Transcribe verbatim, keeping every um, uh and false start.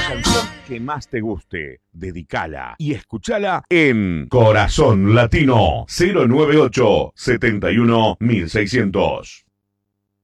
canción que más te guste, dedicala y escúchala en Corazón Latino cero nueve ocho, setenta y uno, mil seiscientos.